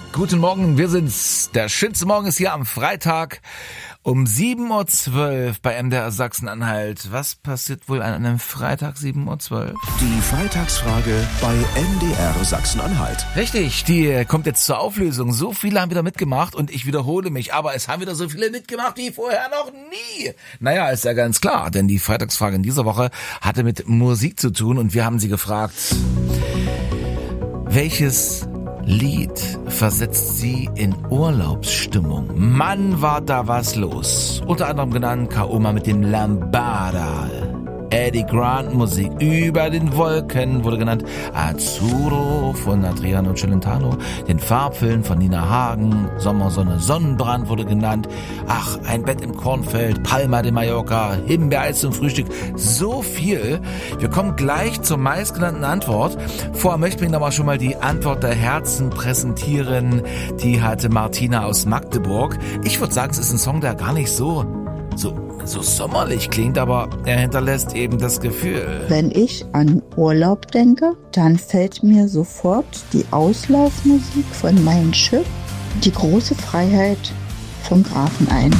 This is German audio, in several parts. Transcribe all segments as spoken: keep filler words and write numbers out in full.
Guten Morgen, wir sind's. Der schönste Morgen ist hier am Freitag um sieben Uhr zwölf bei M D R Sachsen-Anhalt. Was passiert wohl an einem Freitag sieben Uhr zwölf? Die Freitagsfrage bei M D R Sachsen-Anhalt. Richtig, die kommt jetzt zur Auflösung. So viele haben wieder mitgemacht und ich wiederhole mich, aber es haben wieder so viele mitgemacht wie vorher noch nie. Naja, ist ja ganz klar, denn die Freitagsfrage in dieser Woche hatte mit Musik zu tun und wir haben sie gefragt, welches Lied versetzt sie in Urlaubsstimmung? Mann, war da was los. Unter anderem genannt Kaoma mit dem Lambada. Eddie Grant Musik über den Wolken wurde genannt. Azzurro von Adriano Celentano. Den Farbfilm von Nina Hagen. Sommersonne, Sonnenbrand wurde genannt. Ach, ein Bett im Kornfeld. Palma de Mallorca. Himbeereis zum Frühstück. So viel. Wir kommen gleich zur meistgenannten Antwort. Vorher möchte ich Ihnen aber schon mal die Antwort der Herzen präsentieren. Die hatte Martina aus Magdeburg. Ich würde sagen, es ist ein Song, der gar nicht so so so sommerlich klingt, aber er hinterlässt eben das Gefühl. Wenn ich an Urlaub denke, dann fällt mir sofort die Auslaufmusik von Mein Schiff, die große Freiheit vom Grafen ein.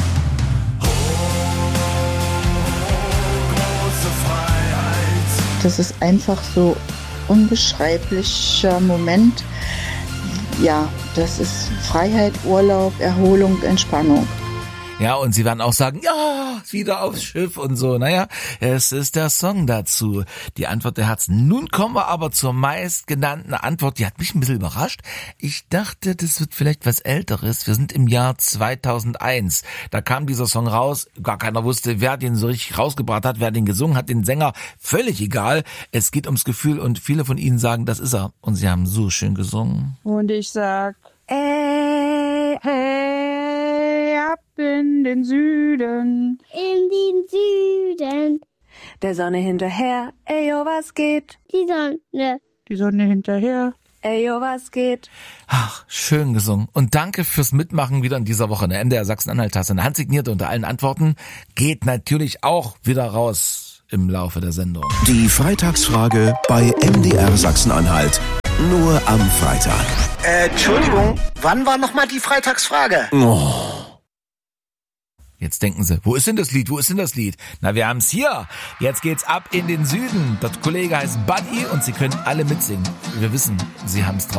Das ist einfach so unbeschreiblicher Moment. Ja, das ist Freiheit, Urlaub, Erholung, Entspannung. Ja, und sie werden auch sagen, ja, wieder aufs Schiff und so. Naja, es ist der Song dazu. Die Antwort der Herzen. Nun kommen wir aber zur meistgenannten Antwort. Die hat mich ein bisschen überrascht. Ich dachte, das wird vielleicht was Älteres. Wir sind im Jahr zweitausendeins. Da kam dieser Song raus. Gar keiner wusste, wer den so richtig rausgebracht hat, wer den gesungen hat. Den Sänger, völlig egal. Es geht ums Gefühl und viele von ihnen sagen, das ist er. Und sie haben so schön gesungen. Und ich sag, ey, hey, ab in den Süden. In den Süden. Der Sonne hinterher, ey, yo, was geht? Die Sonne. Die Sonne hinterher, ey, yo, was geht? Ach, schön gesungen. Und danke fürs Mitmachen wieder in dieser Woche. Eine M D R Sachsen-Anhalt-Tasse, eine handsignierte unter allen Antworten. Geht natürlich auch wieder raus im Laufe der Sendung. Die Freitagsfrage bei M D R Sachsen-Anhalt. Nur am Freitag. Äh, Entschuldigung, wann war nochmal die Freitagsfrage? Oh. Jetzt denken Sie, wo ist denn das Lied, wo ist denn das Lied? Na, wir haben's hier. Jetzt geht's ab in den Süden. Der Kollege heißt Buddy und Sie können alle mitsingen. Wir wissen, Sie haben's drauf.